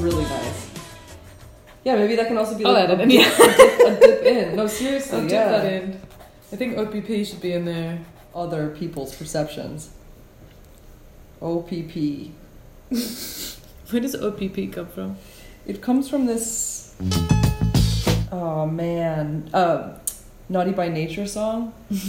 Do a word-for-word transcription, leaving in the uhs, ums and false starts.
really nice. Yeah, maybe that can also be I'll like add a, it in, yeah. a, dip, a dip in. No, seriously, I'll dip yeah. that in. I think O P P should be in there. Other people's perceptions. O P P. Where does O P P come from? It comes from this. Oh man, uh, Naughty by Nature song.